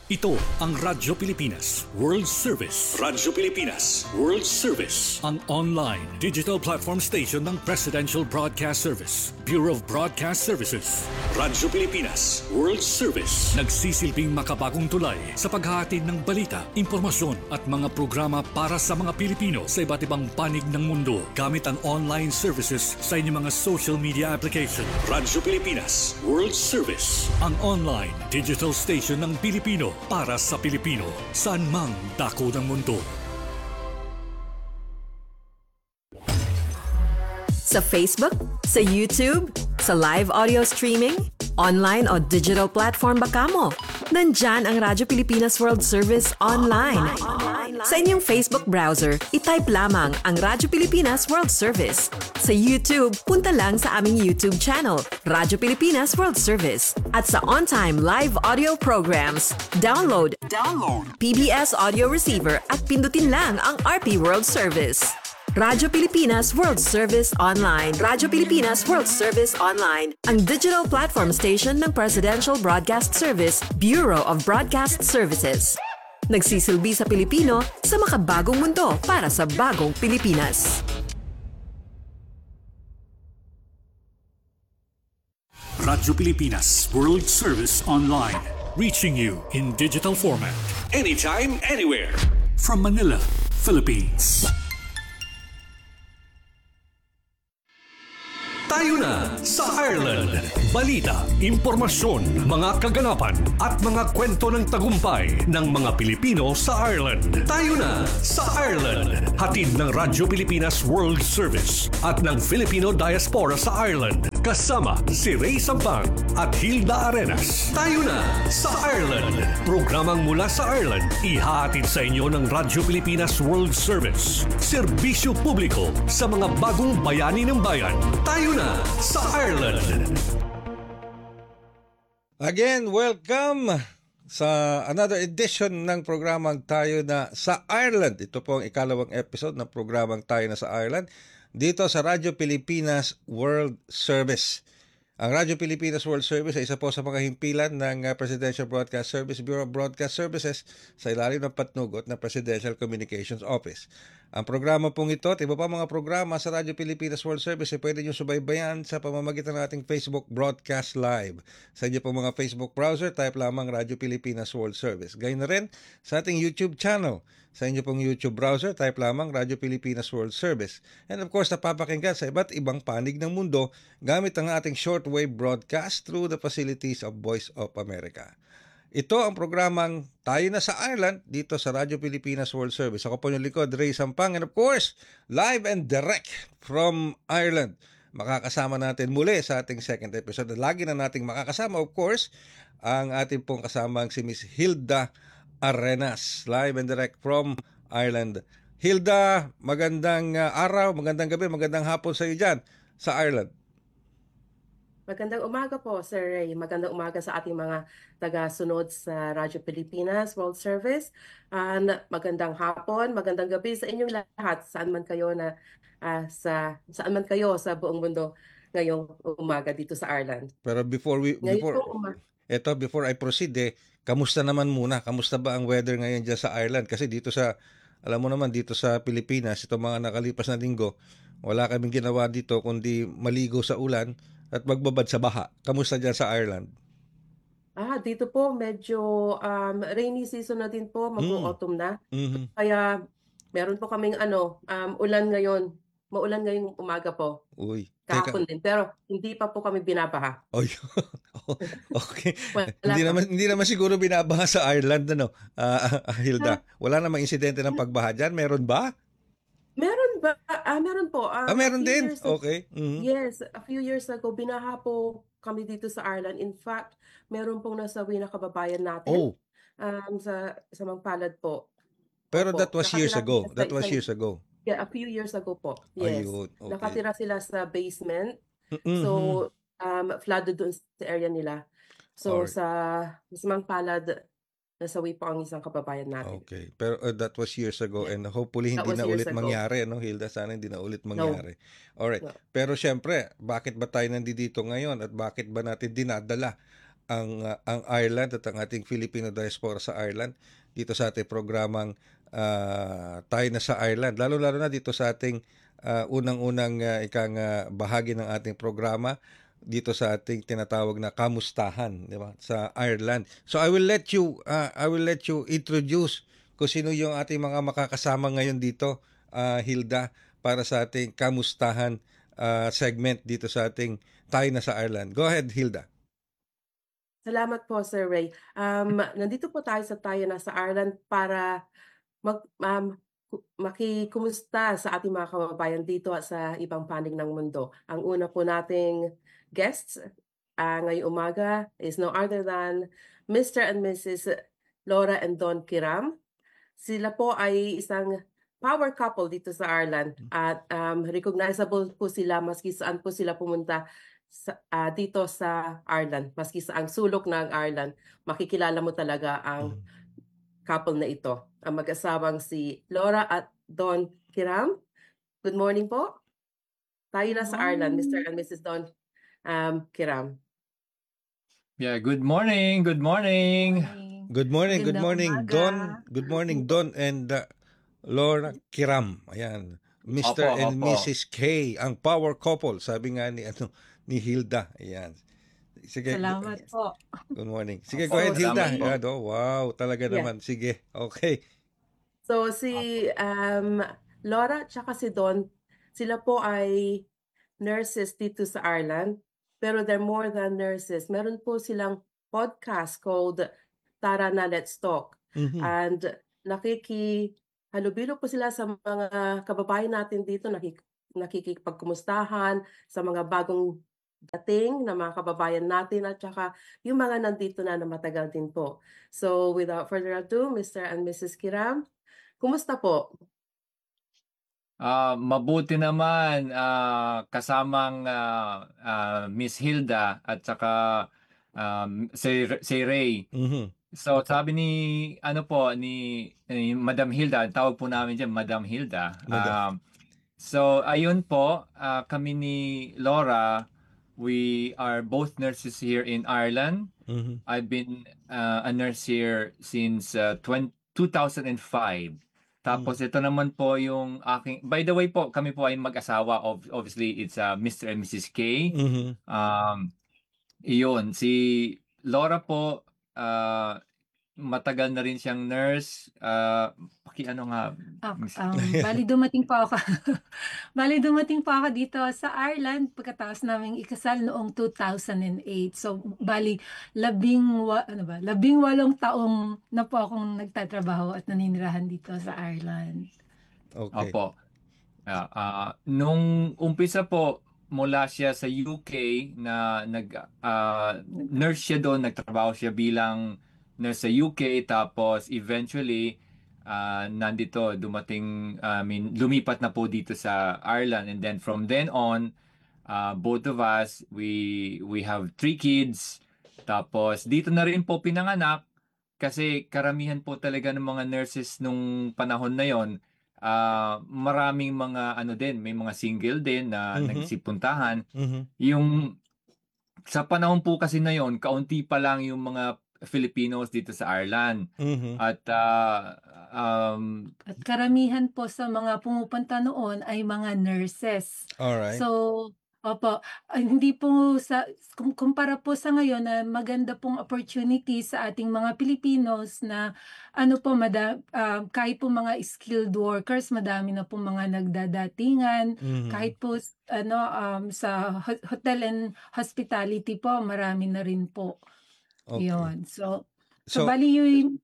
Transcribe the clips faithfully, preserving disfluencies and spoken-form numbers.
Ito ang Radyo Pilipinas World Service. Radyo Pilipinas World Service. Ang online digital platform station ng Presidential Broadcast Service, Bureau of Broadcast Services. Radyo Pilipinas World Service. Nagsisilbing makabagong tulay sa paghahatid ng balita, impormasyon at mga programa para sa mga Pilipino sa iba't ibang panig ng mundo gamit ang online services sa inyong mga social media application. Radyo Pilipinas World Service. Ang online digital station ng Pilipino para sa Pilipino, saan mang dako ng mundo. Sa Facebook, sa YouTube, sa live audio streaming, online o digital platform ba kamo? Nandyan ang Radyo Pilipinas World Service online. Sa inyong Facebook browser, itype lamang ang Radyo Pilipinas World Service. Sa YouTube, punta lang sa aming YouTube channel, Radyo Pilipinas World Service. At sa on-time live audio programs, download, download P B S Audio Receiver at pindutin lang ang R P World Service. Radyo Pilipinas World Service Online. Radyo Pilipinas World Service Online. Ang digital platform station ng Presidential Broadcast Service, Bureau of Broadcast Services. Nagsisilbi sa Pilipino sa makabagong mundo para sa bagong Pilipinas. Radyo Pilipinas World Service Online. Reaching you in digital format. Anytime, anywhere. From Manila, Philippines. Tayo na sa Ireland. Balita, impormasyon, mga kaganapan at mga kwento ng tagumpay ng mga Pilipino sa Ireland. Tayo na sa Ireland. Hatid ng Radyo Pilipinas World Service at ng Filipino Diaspora sa Ireland. Kasama si Ray Sampang at Hilda Arenas. Tayo na sa Ireland. Programang mula sa Ireland, ihahatid sa inyo ng Radyo Pilipinas World Service. Serbisyo publiko sa mga bagong bayani ng bayan. Tayo na sa Ireland. Again, welcome sa another edition ng programang Tayo na sa Ireland. Ito po ang ikalawang episode ng programang Tayo na sa Ireland dito sa Radyo Pilipinas World Service. Ang Radyo Pilipinas World Service ay isa po sa mga himpilan ng Presidential Broadcast Service, Bureau of Broadcast Services sa ilalim ng patnugot ng Presidential Communications Office. Ang programa pong ito at iba pa mga programa sa Radyo Pilipinas World Service ay pwede nyo subaybayan sa pamamagitan ng ating Facebook Broadcast Live. Sa inyo pong mga Facebook browser, type lamang Radyo Pilipinas World Service. Gayun na rin sa ating YouTube channel. Sa inyo pong YouTube browser, type lamang Radyo Pilipinas World Service. And of course, napapakinggan sa iba't ibang panig ng mundo gamit ang ating shortwave broadcast through the facilities of Voice of America. Ito ang programang Tayo na sa Ireland dito sa Radyo Pilipinas World Service. Ako po yung likod, Ray Sampang. And of course, live and direct from Ireland. Makakasama natin muli sa ating second episode. Lagi na nating makakasama, of course, ang ating pong kasamang si Miss Hilda Arenas, live and direct from Ireland. Hilda, magandang uh, araw, magandang gabi, magandang hapon sa iyo dyan sa Ireland. Magandang umaga po, Sir Ray. Magandang umaga sa ating mga taga-sunod sa Radyo Pilipinas World Service. And magandang hapon, magandang gabi sa inyong lahat, saan man kayo na uh, sa saan man kayo sa buong mundo ngayong umaga dito sa Ireland. Pero before we before eto before I proceed, eh, kamusta naman muna? Kamusta ba ang weather ngayon dyan sa Ireland? Kasi dito sa, alam mo naman, dito sa Pilipinas, itong mga nakalipas na linggo, wala kaming ginawa dito kundi maligo sa ulan at magbabad sa baha. Kamusta dyan sa Ireland? Ah, dito po medyo um, rainy season na din po, mag-autumn na. Mm-hmm. Kaya meron po kaming ano, um, ulan ngayon. Maulan ngayong umaga po. Uy. Kahapon din, pero hindi pa po kami binabaha. Oy. Okay. hindi naman hindi naman siguro binabaha sa Ireland, ano, uh, Hilda. Wala namang insidente ng pagbaha diyan, meron ba? Meron ba? Ah, meron po. Um, ah, meron din. Ago, okay. Mm-hmm. Yes, a few years ago binaha po kami dito sa Ireland. In fact, meron pong nasawi na kababayan natin. Oh. Um sa sa Mangpalad po. Pero Opo. that was years ago. That was years ago. Yeah, a few years ago po. Yes. Ayun, okay. Nakatira sila sa basement. Mm-hmm. So, um, flooded doon sa area nila. So, Alright. sa, sa Mangpalad, nasawi po ang isang kababayan natin. Okay. Pero uh, that was years ago and hopefully hindi na ulit ago. mangyari, no, Hilda? Sana hindi na ulit mangyari. No. Alright. No. Pero syempre, bakit ba tayo nandito ngayon at bakit ba natin dinadala ang uh, ang Ireland at ang ating Filipino diaspora sa Ireland dito sa ating programang uh, Tayo na sa Ireland. Lalo-lalo na dito sa ating uh, unang-unang uh, ikang uh, bahagi ng ating programa dito sa ating tinatawag na kamustahan, di ba? Sa Ireland. So I will let you uh, I will let you introduce kung sino yung ating mga makakasama ngayon dito, uh, Hilda, para sa ating kamustahan uh, segment dito sa ating Tayo na sa Ireland. Go ahead, Hilda. Salamat po, Sir Ray. Um, nandito po tayo sa Tayo na sa Ireland para mag, um, makikumusta sa ating mga kababayan dito at sa ibang panig ng mundo. Ang una po nating guests uh, ngayong umaga is no other than Mister and Missus Laura and Don Kiram. Sila po ay isang power couple dito sa Ireland at um, recognizable po sila maski saan po sila pumunta sa, uh, dito sa Ireland. Maski sa ang sulok ng Ireland, makikilala mo talaga ang couple na ito. Ang mag-asawang si Laura at Don Kiram. Good morning po. Tayo na sa Ireland, Mister and Missus Don um, Kiram. Yeah, good morning. Good morning. Good morning, good Magandang morning, umaga. Don. Good morning, Don and uh, Laura Kiram. Ayan. Mister Opo, and opo. Missus K, ang power couple. Sabi nga ni ano ni Hilda. Ayan. Sige. Salamat po. Good morning. Sige, Opo, go ahead, Hilda. salamat po. Ayan, oh, wow, talaga Yeah. naman. Sige. Okay. So si um, Laura at saka si Don, sila po ay nurses dito sa Ireland. Pero they're more than nurses. Meron po silang podcast called Tara na Let's Talk. Mhm. And nakikihalubilo po sila sa mga kababayan natin dito, nakik nakikipagkumustahan sa mga bagong dating na mga kababayan natin at saka yung mga nandito na na matagal din po. So without further ado, Mister and Missus Kiram, kumusta po? Ah, mabuti naman ah, kasamang ah, ah, Miss Hilda at saka um, si, si Ray. Mhm. So sabi ni ano po ni, ni Madam Hilda, tawag po namin diyan Madam Hilda. Madam. Um, so ayun po, ah, kami ni Laura, we are both nurses here in Ireland. Mhm. I've been uh, a nurse here since uh, two thousand five. Tapos ito naman po yung aking, by the way po, kami po ay mag-asawa. Ob- Obviously, it's uh, Mister and Missus K. Mhm. Um, iyon, si Laura po, uh, matagal na rin siyang nurse. Uh, paki ano nga, Ah, Miss- um, bali dumating po ako. Bali dumating po ako dito sa Ireland pagkatapos naming ikasal noong two thousand eight. So bali labing wa, ano ba? Labing walong taong na po akong nagtatrabaho at naninirahan dito sa Ireland. Okay. Opo. Ah, ah, nung umpisa po, mula siya sa U K na nag ah, nurse siya doon, nagtrabaho siya bilang nurse sa U K, tapos eventually ah, nandito dumating, I mean lumipat na po dito sa Ireland, and then from then on ah, both of us, we we have three kids, tapos dito na rin po pinanganak kasi karamihan po talaga ng mga nurses nung panahon na yon, ah, maraming mga ano din, may mga single din na Mhm. nagsipuntahan. Mhm. Yung sa panahon po kasi na yon, kaunti pa lang yung mga Filipinos dito sa Ireland. Mhm. At ah, um, At karamihan po sa mga pumupunta noon ay mga nurses. All right. So, opo, ah, hindi po sa kum- kumpara po sa ngayon na maganda pong opportunity sa ating mga Pilipinos na ano po mada, ah, kahit po mga skilled workers, madami na po mga nagdadatingan. Mhm. Kahit po s- ano um, sa ho- hotel and hospitality po, marami na rin po. Okay. Yun. So, so, So, bali yung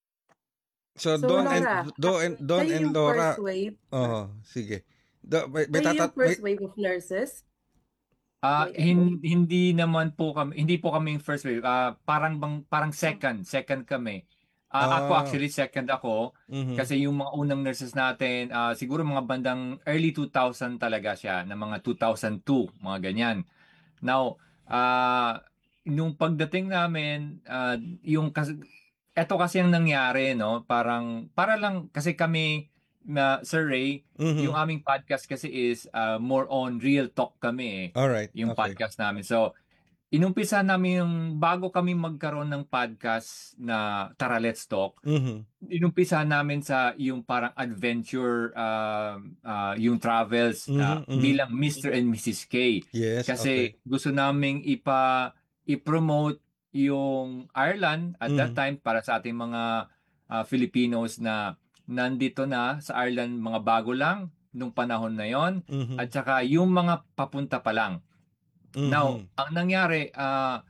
so So Don and Laura, Don and Don kayo and yung Laura. first wave, Oh, sige. Do, may, may kayo yung tatat- may, first wave of nurses? Ah, May ano? hin- hindi naman po kami, hindi po kami yung first wave. Ah, parang bang parang second, second kami. Ah, ako Ah. actually second ako Mhm. kasi yung mga unang nurses natin, ah, siguro mga bandang early two thousand talaga siya, na mga two thousand two, mga ganyan. Now, ah nung pagdating namin, ah, yung kas- eto kasi ang nangyari, no? Parang para lang kasi kami na Sir Ray, Mhm. yung aming podcast kasi is ah, more on real talk kami eh. All right. Yung Okay. podcast namin. So, inumpisa namin yung bago kami magkaroon ng podcast na Tara Let's Talk, Mhm. inumpisa namin sa yung parang adventure, uh, uh, yung travels uh, Mhm, mhm. bilang mister and missus K. Yes, Kasi okay. gusto naming ipa i-promote yung Ireland at that Mhm. time para sa ating mga uh, Filipinos na nandito na sa Ireland, mga bago lang nung panahon na yon, Mhm. at saka yung mga papunta pa lang. Now, Mhm. ang nangyari, uh,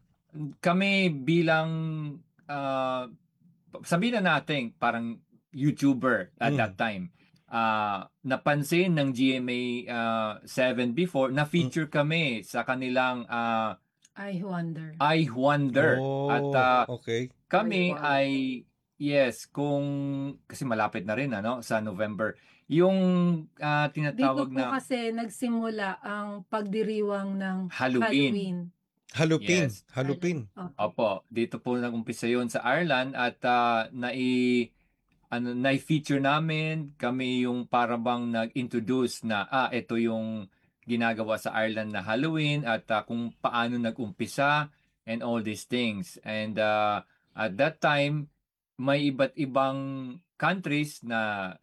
kami bilang uh, sabihin na natin parang YouTuber at that Mm. time, uh, napansin ng G M A uh, seven before na feature kami sa kanilang uh, I wonder. I Wonder. At Oh, uh, okay. kami I wonder. ay yes, kung kasi malapit na rin ano sa November. Yung uh, Dito tinatawag po na kasi nagsimula ang pagdiriwang ng Halloween. Halloween. Halupin, Yes. halupin. Ireland. Okay. Opo, dito po nag-umpisa yun sa Ireland at uh, nai ano na-feature namin, kami yung para bang nag-introduce na ah ito yung ginagawa sa Ireland na Halloween at uh, kung paano nag-umpisa and all these things. And uh, at that time may iba't ibang countries na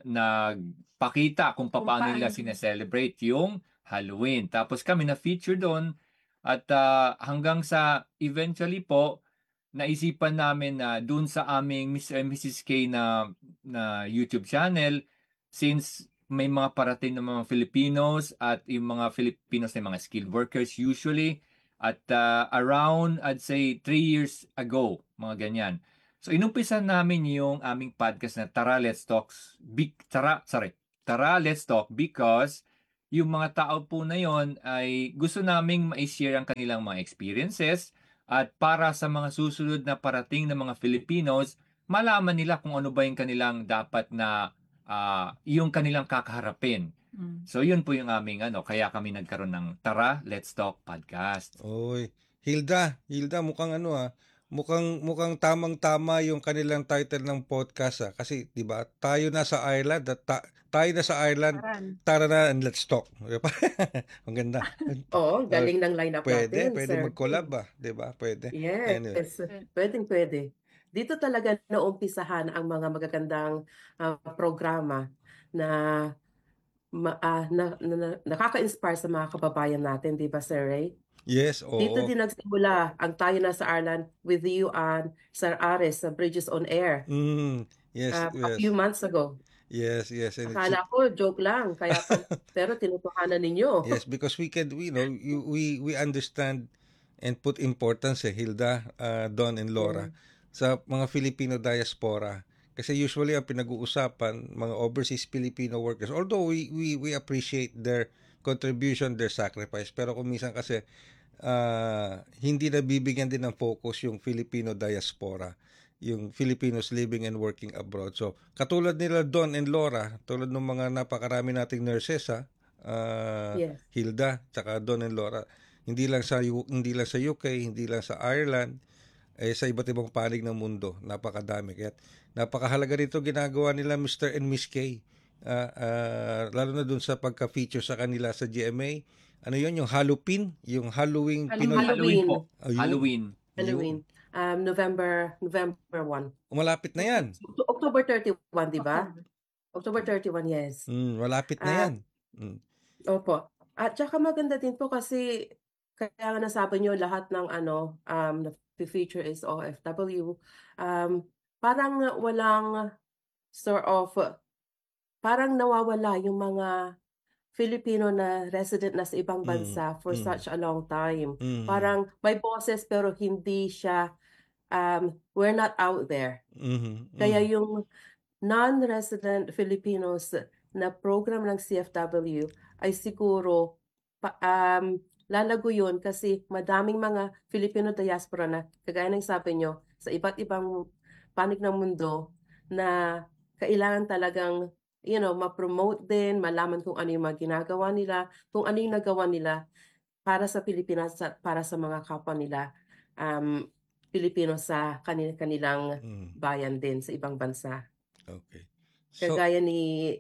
nagpakita kung Kung paano nila paano. sineselebrate yung Halloween. Tapos kami na-feature doon at uh, hanggang sa eventually po naisipan namin na doon sa aming mister and missus K na na YouTube channel, since may mga parating ng mga Filipinos at yung mga Filipinos na mga skilled workers usually at uh, around I'd say three years ago, mga ganyan. So inumpisa namin yung aming podcast na Tara Let's Talk, big Tara, sorry, Tara Let's Talk because yung mga tao po na yon ay gusto naming ma-share ang kanilang mga experiences at para sa mga susunod na parating na mga Filipinos, malaman nila kung ano ba yung kanilang dapat na uh, yung kanilang kakaharapin. Mm. So yun po yung aming ano, kaya kami nagkaroon ng Tara Let's Talk podcast. Oy, Hilda, Hilda mukhang ano ah, mukhang mukhang tamang-tama yung kanilang title ng podcast ah. Kasi 'di ba, tayo na sa Ireland at ta- tayo na sa Ireland. Taran. Tara na and let's talk. Ang ganda. Oo, galing ng lineup Pwede, natin, pwede Sir mag-collab Ray. ah, 'di ba? Pwede. Yes, Anyway. pwedeng pwede. Dito talaga naumpisahan ang mga magagandang ah, programa na ma, ah, na, na, na- nakaka-inspire sa mga kababayan natin, di ba, Sir Ray? Yes, Dito oo. din nagsimula ang Tayo na sa Ireland with you and Sir Ares sa Bridges on Air Mm, yes, ah, a yes. few months ago. Yes, yes. And it's, Akala ko joke lang, kaya pag, pero tinutuhanan ninyo. yes, because we can, we know, you, we we understand and put importance eh, Hilda, uh, Don and Laura, sa mga Filipino diaspora. Kasi usually ang pinag-uusapan, mga overseas Filipino workers, although we, we, we appreciate their contribution, their sacrifice, pero kung minsan kasi uh, hindi nabibigyan din ng focus yung Filipino diaspora, yung Filipinos living and working abroad. So, katulad nila Don and Laura, tulad ng mga napakarami nating nurses ha, uh, Yes. Hilda, tsaka Don and Laura, hindi lang sa U- hindi lang sa U K, hindi lang sa Ireland, eh sa iba't ibang panig ng mundo, napakadami. Kaya napakahalaga rito ginagawa nila mister and Miss K. Uh, uh, lalo na dun sa pagka-feature sa kanila sa G M A. Ano yun? Yung Halloween? Yung Halloween Halloween. Pinoy? Halloween po. Ayun. Halloween. Halloween. Um, November November first. Malapit na yan. October thirty-first, di ba? October. October thirty-first, yes. Mm, malapit na Ah, yan. Mm. Opo. At saka maganda din po kasi kaya nga nasabi nyo lahat ng ano um na feature is O F W. Um, parang walang sort of parang nawawala yung mga Filipino na resident na sa ibang Mm, bansa for mm. such a long time. Mm. Parang may boses pero hindi siya um we're not out there. Mhm, Kaya mhm. yung non-resident Filipinos na program ng C F W ay siguro pa, um, lalago yun kasi madaming mga Filipino diaspora na kagaya ng sabi nyo sa iba't ibang panig ng mundo na kailangan talagang you know, ma-promote din, malaman kung ano yung mga ginagawa nila, kung ano yung nagawa nila para sa Pilipinas at para sa mga kapwa nila um, Pilipino sa kanil- kanilang Mm. bayan din sa ibang bansa. Okay. So, Kagaya ni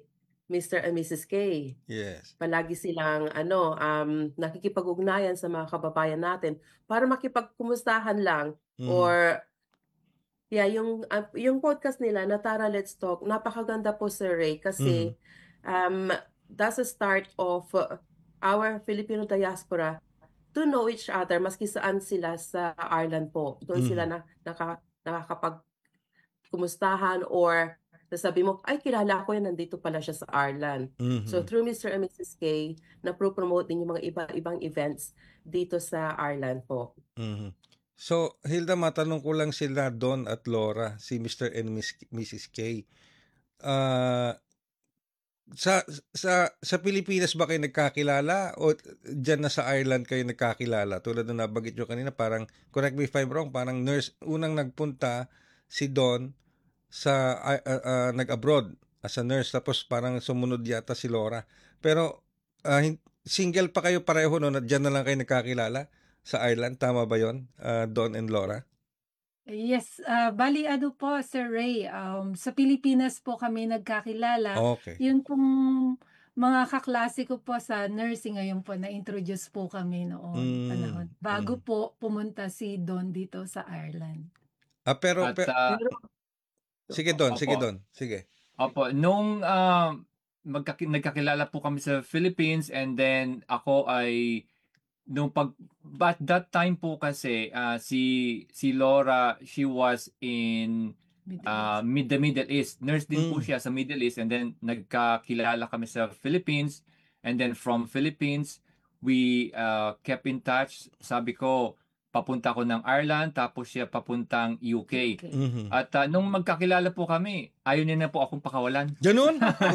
Mister and Missus K. Yes. Palagi silang ano, um, nakikipag-ugnayan sa mga kababayan natin para makipagkumustahan lang Mhm. or yeah, yung uh, yung podcast nila na Tara Let's Talk, napakaganda po Sir Ray kasi um, that's a start of uh, our Filipino diaspora to know each other maski saan sila sa Ireland po. Doon sila na naka, nakakapag kumustahan or sasabi mo, ay kilala ko yan, nandito pala siya sa Ireland. So Mhm. through Mister and Missus K, na-promote din yung mga iba-ibang events dito sa Ireland po. Mhm. So, Hilda, matanong ko lang sila Don at Laura, si Mister and Miss Missus K. Ah, sa sa sa Pilipinas ba kayo nagkakilala o diyan na sa Ireland kayo nagkakilala? Tulad ng nabanggit nyo kanina, parang correct me if I'm wrong, parang nurse unang nagpunta si Don sa ah, ah, ah, nag-abroad as a nurse, tapos parang sumunod yata si Laura. Pero ah, hin- single pa kayo pareho no, na diyan na lang kayo nagkakilala sa Ireland, tama ba 'yon? Ah, Don and Laura? Yes, ah, bali ano po, Sir Ray, um, sa Pilipinas po kami nagkakilala. Okay. Yun pong mga kaklase ko po sa nursing ngayon po, na-introduce po kami noong panahon. Mm. Bago Mm. po pumunta si Don dito sa Ireland. Ah, pero, At pe- ah, Pero, sige Don, sige opo. Don, sige. Opo, nung ah, magkaki- nagkakilala po kami sa Philippines, and then ako ay nung pag but that time po kasi ah, si si Laura, she was in Middle ah, East. mid the Middle East. Nurse din po Mm. siya sa Middle East, and then nagkakilala kami sa Philippines, and then from Philippines we ah, kept in touch. Sabi ko papunta ko ng Ireland, tapos siya papuntang U K. Okay. Mhm. At ah, nung magkakilala po kami, ayaw niya na po akong pakawalan. Ganun?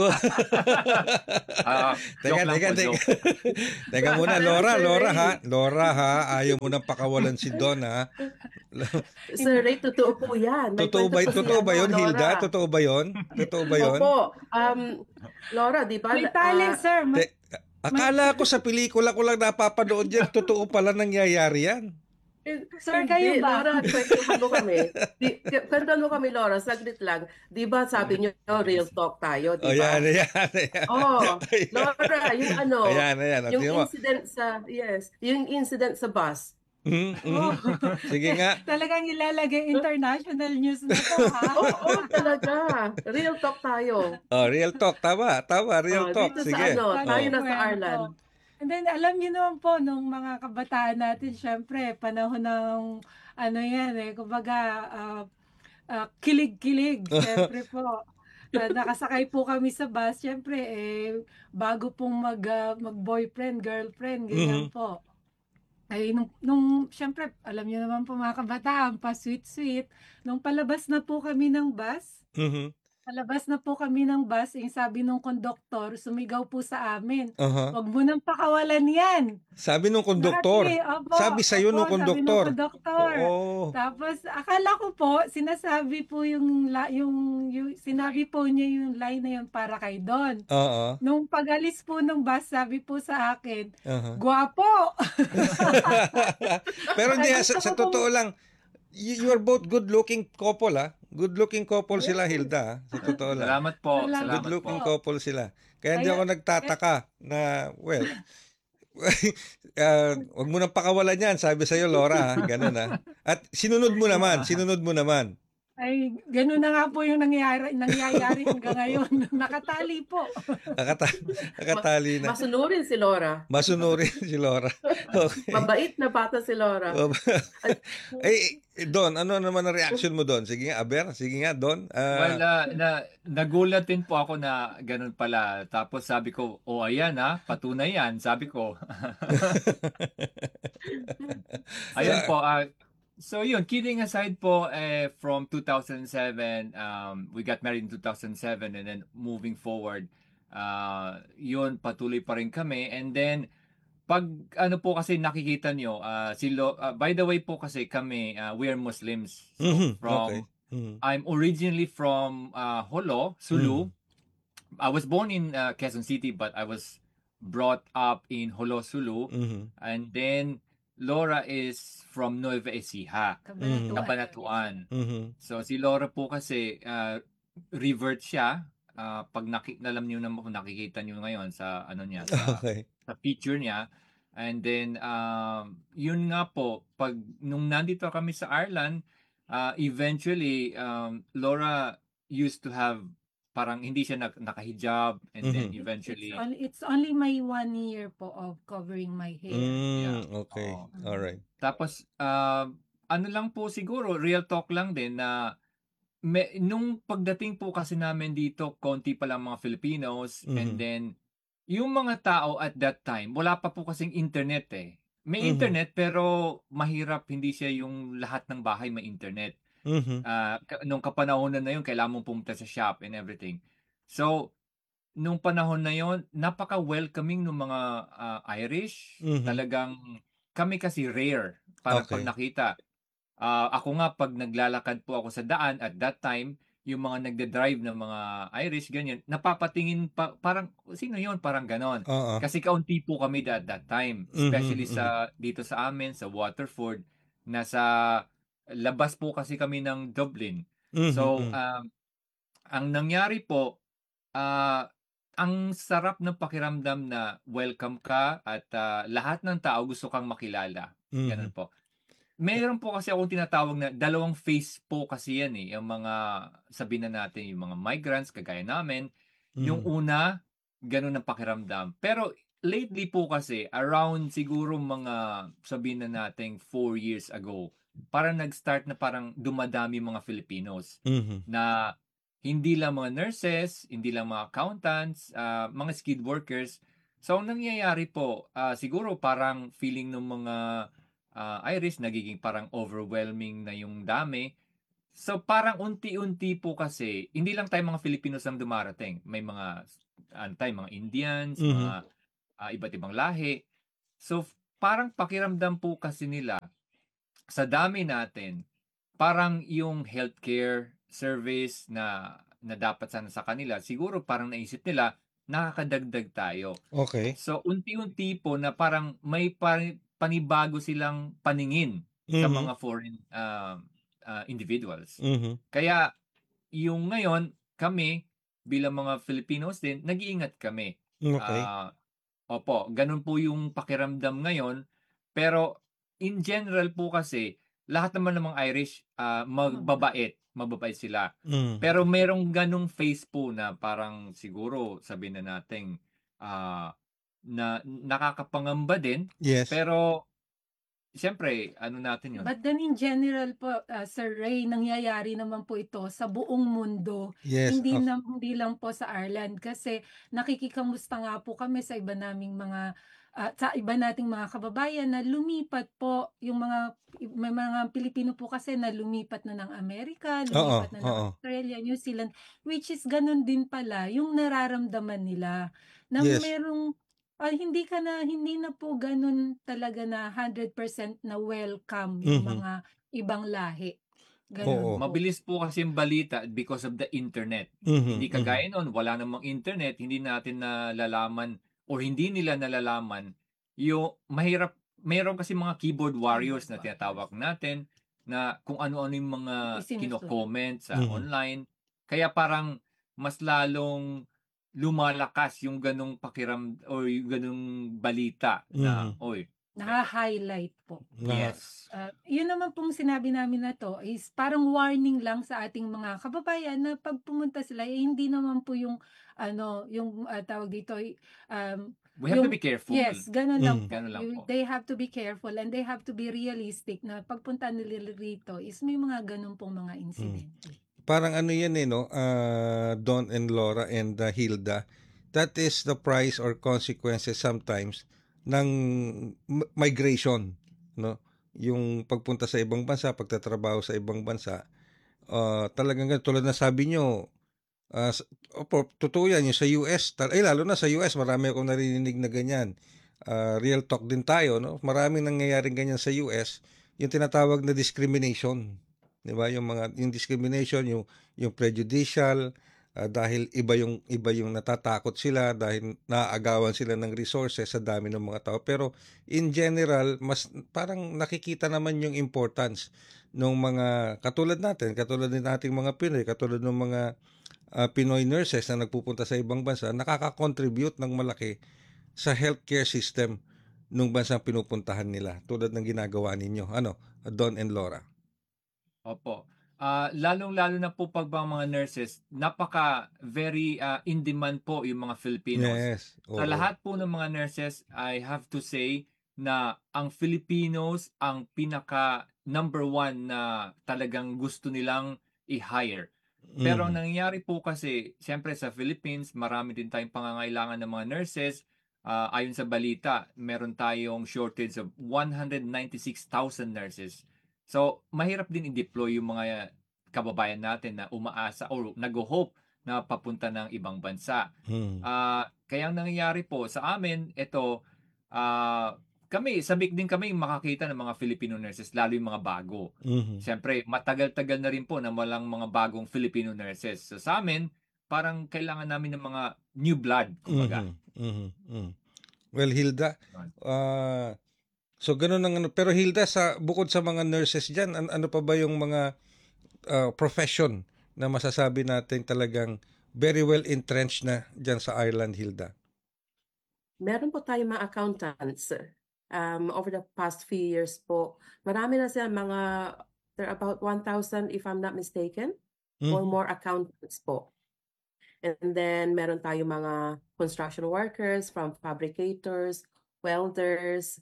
Ah, Teka, joke lang teka, po, teka. joke. Teka muna, Pero Laura, Sir Laura Ray, ha. Laura ha, ayaw mo nang pakawalan si Don ha. Sir Ray, totoo po yan. May Totoo kwento ba, po si totoo ba ano, yun, Hilda? Laura. Totoo ba yun? Totoo ba yun? Opo, um, Laura, di ba? May tali, ah, sir. May, Te- akala ko sa pelikula ko lang napapanood yan. Totoo pala nangyayari yan. eh, Sir, hindi, kayo ba? Laura, kwentuhan mo kami. Di, k- kwentuhan mo kami, Laura, saglit lang. Di ba sabi niyo, real talk tayo, di O ba? yan, yan, yan. Oh, Ayan. Laura, yung ano, Ayan, ayan. O, yung tingnan mo. incident sa, yes, yung incident sa bus. Mm, mm. oh, Sige nga. talagang ilalagay international news na to, ha? Oo, oh, talaga. Real talk tayo. Oh, real talk. Tama, tama. Real Oh, talk. dito sa Sige. ano, Talagang tayo Oh. na sa kwento. Ireland. And then, alam niyo naman po, nung mga kabataan natin, syempre, panahon ng, ano yan eh, kumbaga, ah, ah, kilig-kilig, syempre po. Ah, nakasakay po kami sa bus, syempre, eh, bago pong mag, ah, mag-boyfriend, girlfriend, ganyan Mhm. po. Ay, nung, nung, syempre, alam niyo naman po mga kabataan, pa sweet-sweet, nung palabas na po kami ng bus, Mhm. palabas na po kami ng bus, yung sabi nung konduktor, sumigaw po sa amin, Aha. "Wag mo nang pakawalan yan." Sabi nung konduktor. Nakati, opo, Sabi sa'yo nung opo, sabi nung konduktor. konduktor. Oo. Tapos, akala ko po, sinasabi po yung, la, yung, yung, sinabi po niya yung line na yun para kay Don. Oo. Nung pag-alis po ng bus, sabi po sa akin, Aha. "Gwapo!" Pero hindi, Ay, ha, sa, gusto sa ko pong- totoo lang, you, you are both good-looking couple, ha? Good-looking couple sila, Hilda, ha? Sa totoo lang. Salamat po, Salamat salamat Good-looking po. couple sila. Kaya hindi Kaya- ako nagtataka na, well, ah, wag mo nang pakawalan yan, sabi sa'yo, Laura, ha? Ganun, ha? At sinunod mo naman, sinunod mo naman. Ay, ganun na nga po yung nangyayari, nangyayari hanggang ngayon. Nakatali po. Nakata nakatali na. Masunurin si Laura. Masunurin si Laura. Okay. Mabait na bata si Laura. eh, eh, Don, ano naman ang reaction mo, Don? Sige nga, Aber. Sige nga, Don. Ah, Well, ah, na, nagulat din po ako na ganun pala. Tapos sabi ko, oh ayan ha, patunay yan, sabi ko. Ayun po, ah, so yun, kidding aside po, eh, from two thousand seven, um, we got married in two thousand seven, and then moving forward, uh, yun, patuloy pa rin kami. And then, pag ano po kasi nakikita nyo, ah, si Lo, ah, by the way po kasi kami, ah, we are Muslims. So mhm, from, okay. Mhm. I'm originally from uh, Holo, Sulu. I was born in uh, Quezon City, but I was brought up in Holo, Sulu. Mhm. And then, Laura is from Nueva Ecija, Kabanatuan. Cabanatuan. Mhm. So si Laura po kasi uh, revert siya ah, pag naki alam niyo naman kung nakikita niyo ngayon sa ano niya, sa Okay. sa picture niya. And then, um, yun nga po, 'pag nung nandito kami sa Ireland, ah, eventually, um, Laura used to have parang hindi siya nak naka-hijab, and then Mhm. It's eventually only, it's only my one year po of covering my hair. yeah, Mm, okay. oo. Alright. Tapos, ah, ano lang po siguro, real talk lang din na me nung pagdating po kasi namin dito, konti pa lang mga Filipinos, and Mhm. then yung mga tao at that time, wala pa po kasing internet eh. May Mhm. internet pero mahirap, hindi siya yung lahat ng bahay may internet. Mhm. Ah, ka nung kapanahunan na yun, kailangan mong pumunta sa shop and everything. So, nung panahon na yun, napaka-welcoming nung mga ah, Irish. Mhm. Talagang kami kasi rare, parang 'pag Okay. nakita. Ah, ako nga 'pag naglalakad po ako sa daan at that time, yung mga nagda-drive na mga Irish ganyan, napapatingin pa parang, "Sino yun?" Parang gano'n. Oo. Kasi kaunti po kami at that time, Mhm, especially mhm. sa dito sa amin sa Waterford. Nasa labas po kasi kami ng Dublin. Mhm, So, hmm. um, ang nangyari po, ah, ang sarap ng pakiramdam na welcome ka at, ah, lahat ng tao gusto kang makilala, gano'n Mhm. po. Meron po kasi akong tinatawag na dalawang face po kasi yan, eh, yung mga sabihin na natin yung mga migrants kagaya namin. Yung Mhm. una, gano'n ang pakiramdam. Pero lately po kasi, around siguro mga sabihin na nating four years ago, parang nag-start na parang dumadami mga Filipinos Mhm. na hindi lang mga nurses, hindi lang mga accountants, ah, mga skilled workers. So, ang nangyayari po, ah, siguro parang feeling ng mga ah, Irish nagiging parang overwhelming na yung dami. So, parang unti-unti po kasi, hindi lang tayo mga Filipinos ang dumarating. May mga ano tayo, mga Indians, Mhm. mga ah, iba't ibang lahi. So, f- parang pakiramdam po kasi nila sa dami natin, parang yung healthcare service na na dapat sana sa kanila, siguro parang naisip nila, nakakadagdag tayo. Okay. So, unti-unti po na parang may pani panibago silang paningin sa Mhm. mga foreign, um, ah, individuals. Mhm. Kaya yung ngayon, kami bilang mga Filipinos din, nag-iingat kami. Okay. Ah, opo, gano'n po yung pakiramdam ngayon. Pero in general po kasi, lahat naman ng mga Irish, ah, Mabait. magbabait, mababait sila. Mm. Pero merong gano'ng phase po na parang siguro sabihin na nating, ah, na nakakapangamba din, Yes. pero siyempre ano natin 'yun. But then in general po, ah, Sir Ray, nangyayari naman po ito sa buong mundo. Yes. Hindi Of na hindi lang po sa Ireland kasi nakikikamusta nga po kami sa iba naming mga ah, sa iba nating mga kababayan na lumipat po yung mga may mga Pilipino po kasi na lumipat na ng Amerika, Oo, lumipat na ng oo. Australia, New Zealand, which is ganun din pala yung nararamdaman nila na Yes. merong Ah, hindi ka na hindi na po gano'n talaga na hundred percent na welcome yung Mhm. mga ibang lahi, gano'n Oo. po. Mabilis po kasi yung balita because of the internet. Mhm, Hindi mhm. kagaya noon, wala namang internet, hindi natin nalalaman or hindi nila nalalaman yung mahirap. Meron kasi mga keyboard warriors Keyboard na warriors. tinatawag natin na kung ano-ano yung mga Isinusulat. kino-comment sa Mhm. online. Kaya parang mas lalong lumalakas yung ganong pakiram or yung ganong balita na, Mhm. "Oy, Naha-highlight po. Na yes." Ah, yun naman pong sinabi namin na 'to is parang warning lang sa ating mga kababayan na 'pag pumunta sila, eh, hindi naman po yung ano, yung, ah, tawag dito, eh, um, We have to yung be careful. yes, gano'n lang Mhm. po. Gano'n lang You po. they have to be careful and they have to be realistic na pagpunta nila rito is may mga gano'n pong mga Mm. insidente. Parang ano yan eh, no? Ah, Don and Laura and ah, Hilda. That is the price or consequences sometimes ng m- migration, no? Yung pagpunta sa ibang bansa, pagtatrabaho sa ibang bansa, ah, talagang ganun. Tulad na sabi nyo, ah, s- opo, totoo yan, yung sa U S, tal- eh, lalo na sa U S, marami akong narinig na ganyan. Ah, real talk din tayo, no? Maraming nangyayaring ganyan sa U S, yung tinatawag na discrimination. 'Di ba? Yung mga yung discrimination, yung yung prejudicial, ah, dahil iba yung iba yung natatakot sila dahil naaagawan sila ng resources sa dami ng mga tao. Pero in general, mas parang nakikita naman yung importance ng mga katulad natin, katulad din nating mga Pinoy, katulad ng mga uh, Pinoy nurses na nagpupunta sa ibang bansa, nakaka-contribute ng malaki sa healthcare system nung bansang pinupuntahan nila tulad ng ginagawa ninyo. Ano, Don and Laura? Opo. Ah, lalong-lalo na po pag ba mga nurses, napaka very ah, in demand po yung mga Filipinos. Yes. Sa Oo. lahat po ng mga nurses, I have to say na ang Filipinos ang pinaka number one na talagang gusto nilang i-hire. Pero ang Mhm. nangyayari po kasi, siyempre sa Philippines, marami din tayong pangangailangan ng mga nurses. Ah, ayon sa balita, meron tayong shortage of one hundred ninety-six thousand nurses. So, mahirap din i-deploy yung mga kababayan natin na umaasa o nag-hope na papunta ng ibang bansa. Mhm. Ah, kaya ang nangyayari po sa amin, ito, ah, kami, sabik din kami makakita ng mga Filipino nurses, lalo yung mga bago. Mhm. Siyempre, matagal-tagal na rin po na walang mga bagong Filipino nurses. So sa amin, parang kailangan namin ng mga new blood, kumbaga. Mhm. Mhm. Mhm. Well, Hilda, Yun. ah so ganun ang ano, pero Hilda, sa bukod sa mga nurses diyan, an- ano pa ba yung mga ah, profession na masasabi natin talagang very well entrenched na diyan sa Ireland, Hilda? Meron po tayong mga accountants. Um, over the past few years po, marami na sila mga, there are about one thousand if I'm not mistaken, or Mhm. more accountants po. And then meron tayong mga construction workers, from fabricators, welders,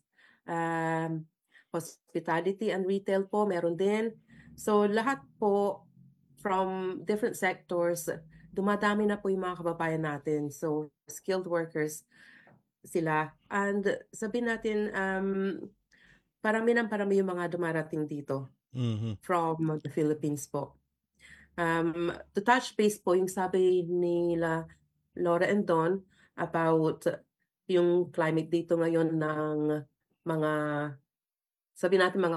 um, hospitality and retail po, meron din. So lahat po from different sectors, dumadami na po yung mga kababayan natin. So skilled workers sila. And sabihin natin, um, parami ng parami yung mga dumarating dito Mhm. from the Philippines po. Um, to touch base po, yung sabi nila Laura and Don about yung climate dito ngayon ng mga, sabi natin mga